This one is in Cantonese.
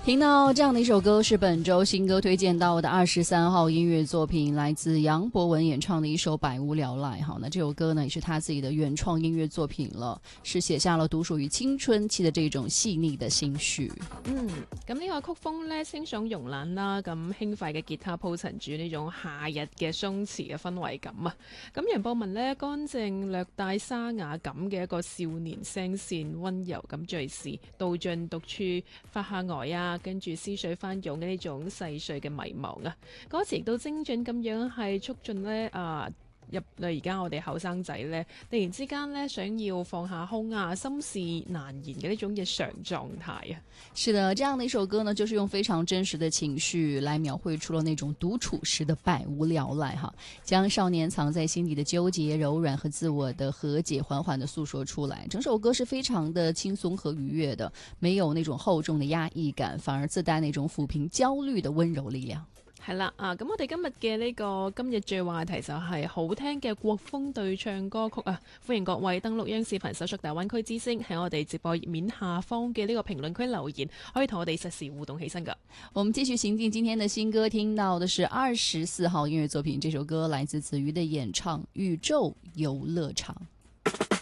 听到这样的一首歌，是本周新歌推荐到的23号音乐作品，来自杨博文演唱的一首《百无聊赖》。好，那这首歌呢也是他自己的原创音乐作品了，是寫下了獨屬於青春期的這種細膩的心緒。 咁呢個曲風呢，清爽慵懶啦，咁輕快嘅吉他鋪陳住呢種夏日嘅鬆弛嘅氛圍感啊。咁楊博文呢，乾淨略帶沙啞感嘅一個少年聲線，溫柔咁敘事，道盡獨處發下呆啊，跟住思緒翻湧嘅呢種細碎嘅迷茫啊，歌詞亦都精準咁樣係促進呢入嚟而家我哋後生仔呢，突然之間呢，想要放下空啊，心事難言嘅呢種日常狀態啊。 是的，這樣的一首歌呢，就是用非常真實的情緒來描繪出了那種獨處時的百無聊賴哈，將少年藏在心底的糾結、柔軟和自我的和解緩緩地訴說出來。整首歌是非常的輕鬆和愉悅的，沒有那種厚重的壓抑感，反而自帶那種撫平焦慮的溫柔力量。 係啦，咁我哋今日嘅呢個今日最話題就係好聽嘅國風對唱歌曲啊！歡迎各位登錄央視頻搜索大灣區之聲，喺我哋直播頁面下方嘅呢個評論區留言，可以同我哋實時互動起身噶。 我們繼續行進今天的新歌，聽到的是24號音樂作品，這首歌來自子瑜的演唱《宇宙遊樂場》。